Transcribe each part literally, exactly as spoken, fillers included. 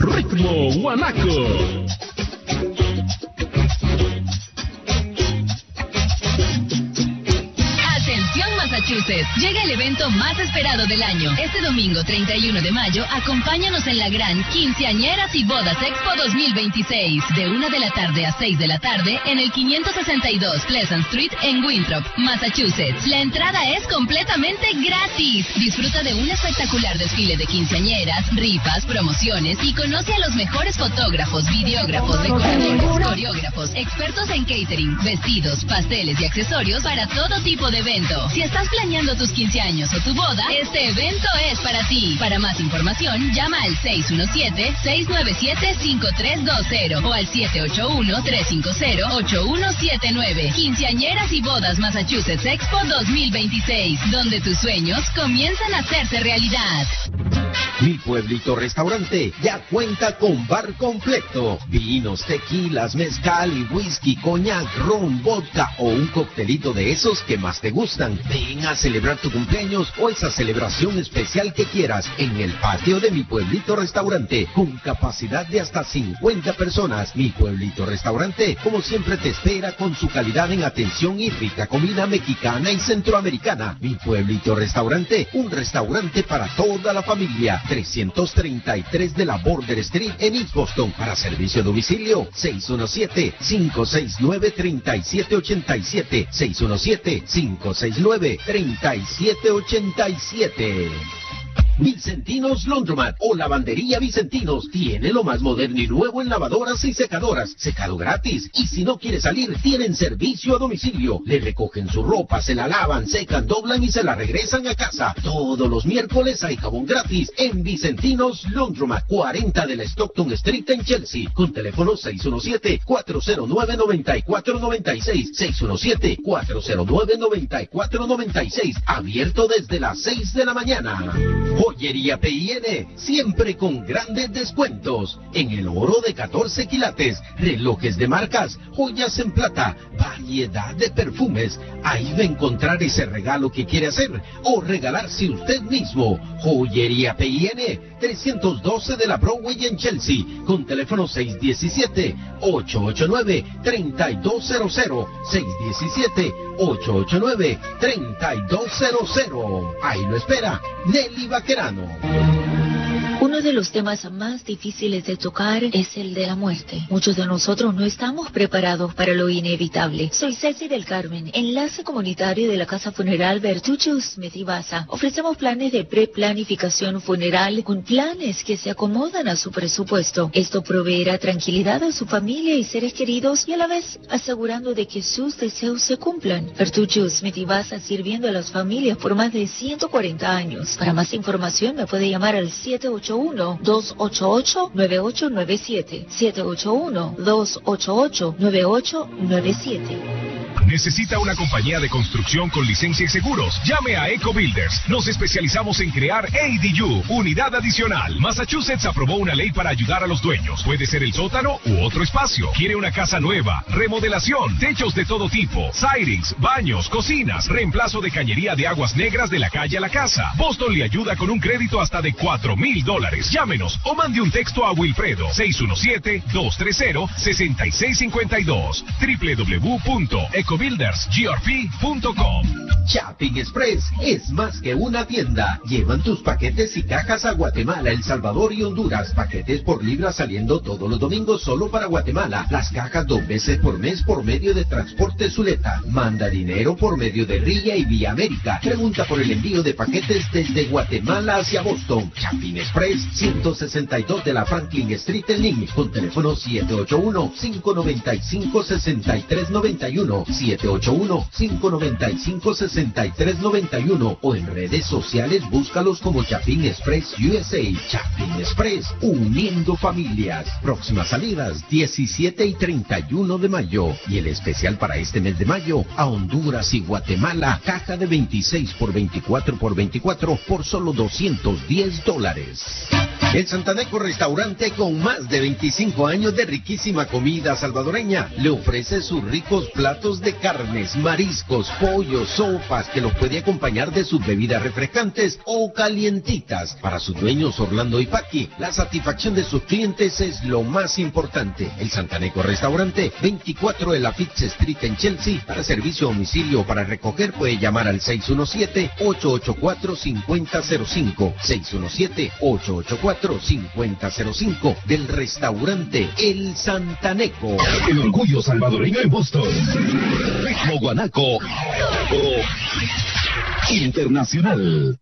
Ritmo Guanaco. Massachusetts. Llega el evento más esperado del año. Este domingo treinta y uno de mayo, acompáñanos en la gran Quinceañeras y Bodas Expo dos mil veintiséis. De una de la tarde a seis de la tarde en el quinientos sesenta y dos Pleasant Street en Winthrop, Massachusetts. La entrada es completamente gratis. Disfruta de un espectacular desfile de quinceañeras, rifas, promociones y conoce a los mejores fotógrafos, videógrafos, decoradores, coreógrafos, expertos en catering, vestidos, pasteles y accesorios para todo tipo de evento. Si estás planeando tus quince años o tu boda, este evento es para ti. Para más información, llama al seis uno siete, seis nueve siete, cinco tres dos cero o al siete ocho uno, tres cinco cero, ocho uno siete nueve. Quinceañeras y Bodas Massachusetts Expo dos mil veintiséis, donde tus sueños comienzan a hacerse realidad. Mi Pueblito Restaurante ya cuenta con bar completo. Vinos, tequilas, mezcal y whisky, coñac, ron, vodka o un coctelito de esos que más te gustan. Ven a celebrar tu cumpleaños o esa celebración especial que quieras en el patio de Mi Pueblito Restaurante con capacidad de hasta cincuenta personas. Mi Pueblito Restaurante, como siempre, te espera con su calidad en atención y rica comida mexicana y centroamericana. Mi Pueblito Restaurante, un restaurante para toda la familia. trescientos treinta y tres de la Border Street en East Boston. Para servicio a domicilio, seis uno siete, cinco seis nueve, tres siete ocho siete, seis uno siete, cinco seis nueve, tres siete ocho siete. Vicentinos Laundromat o Lavandería Vicentinos tiene lo más moderno y nuevo en lavadoras y secadoras. Secado gratis. Y si no quiere salir, tienen servicio a domicilio. Le recogen su ropa, se la lavan, secan, doblan y se la regresan a casa. Todos los miércoles hay jabón gratis en Vicentinos Laundromat, cuarenta de la Stockton Street en Chelsea. Con teléfono seis uno siete, cuatro cero nueve, nueve cuatro nueve seis. seis uno siete, cuatro cero nueve, nueve cuatro nueve seis. Abierto desde las seis de la mañana. Joyería P I N, siempre con grandes descuentos. En el oro de catorce quilates, relojes de marcas, joyas en plata, variedad de perfumes. Ahí va a encontrar ese regalo que quiere hacer o regalarse usted mismo. Joyería P I N, trescientos doce de la Broadway en Chelsea, con teléfono seis uno siete, ocho ocho nueve, tres dos cero cero, seis uno siete, ocho ocho nueve, tres dos cero cero. Ahí lo espera Nelly Vaquerano. Uno de los temas más difíciles de tocar es el de la muerte. Muchos de nosotros no estamos preparados para lo inevitable. Soy Ceci del Carmen, enlace comunitario de la Casa Funeral Bertuccio Smith y Baza. Ofrecemos planes de preplanificación funeral con planes que se acomodan a su presupuesto. Esto proveerá tranquilidad a su familia y seres queridos y a la vez asegurando de que sus deseos se cumplan. Bertuccio Smith y Baza, sirviendo a las familias por más de ciento cuarenta años. Para más información me puede llamar al siete ocho uno, dos ocho ocho, nueve ocho nueve siete, siete ocho uno, dos ocho ocho, nueve ocho nueve siete. ¿Necesita una compañía de construcción con licencia y seguros? Llame a Eco Builders. Nos especializamos en crear A D U, unidad adicional. Massachusetts aprobó una ley para ayudar a los dueños. Puede ser el sótano u otro espacio. ¿Quiere una casa nueva? Remodelación, techos de todo tipo, sidings, baños, cocinas, reemplazo de cañería de aguas negras de la calle a la casa. Boston le ayuda con un crédito hasta de cuatro mil dólares. Llámenos o mande un texto a Wilfredo seis uno siete, dos tres cero, seis seis cinco dos, w w w punto eco builders g r p punto com. Shopping Express es más que una tienda. Llevan tus paquetes y cajas a Guatemala, El Salvador y Honduras. Paquetes por libra saliendo todos los domingos solo para Guatemala. Las cajas dos veces por mes por medio de Transporte Zuleta. Manda dinero por medio de Ria y Vía América. Pregunta por el envío de paquetes desde Guatemala hacia Boston. Shopping Express, ciento sesenta y dos de la Franklin Street en Lynn. Con teléfono siete ocho uno, cinco nueve cinco, seis tres nueve uno. siete ocho uno, cinco nueve cinco, seis tres nueve uno o en redes sociales búscalos como Chapin Express U S A. Chapin Express, uniendo familias. Próximas salidas diecisiete y treinta y uno de mayo. Y el especial para este mes de mayo a Honduras y Guatemala, caja de veintiséis por veinticuatro por veinticuatro por solo doscientos diez dólares. El Santaneco Restaurante, con más de veinticinco años de riquísima comida salvadoreña, le ofrece sus ricos platos de carnes, mariscos, pollos, sopas, que los puede acompañar de sus bebidas refrescantes o calientitas. Para sus dueños Orlando y Paqui, la satisfacción de sus clientes es lo más importante. El Santaneco Restaurante, veinticuatro de la Fitz Street en Chelsea. Para servicio a domicilio o para recoger puede llamar al seis uno siete, ocho ocho cuatro, cinco cero cero cinco, seis uno siete, ocho ocho cuatro, cinco cero cero cinco, del restaurante El Santaneco. El orgullo salvadoreño en Boston. Ritmo Guanaco Internacional.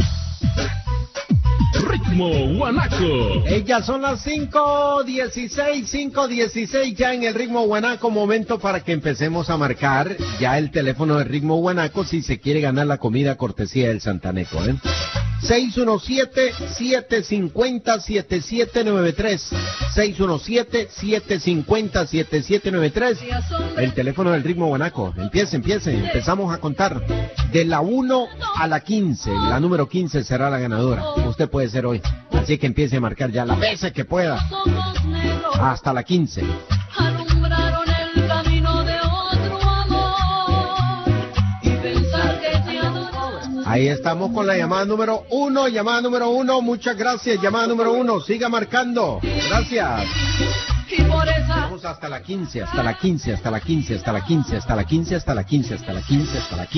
Ritmo Guanaco. Ellas son las cinco dieciséis, cinco dieciséis ya en el Ritmo Guanaco. Momento para que empecemos a marcar ya el teléfono del Ritmo Guanaco si se quiere ganar la comida cortesía del Santaneco, ¿eh? seis uno siete, siete cinco cero, siete siete nueve tres, seis uno siete, siete cinco cero, siete siete nueve tres, el teléfono del Ritmo Guanaco. Empiece, empiece, empezamos a contar de la uno a la quince, la número quince será la ganadora. Usted puede ser hoy, así que empiece a marcar ya las veces que pueda, hasta la quince. Alumbraron el camino de otro amor y pensar que te adoraba. Ahí estamos con la llamada número uno, llamada número uno, muchas gracias, llamada número uno, siga marcando, gracias. Y por esa Vamos hasta la quince, hasta la quince, hasta la quince, hasta la quince, hasta la quince, hasta la quince, hasta la quince, hasta la quince.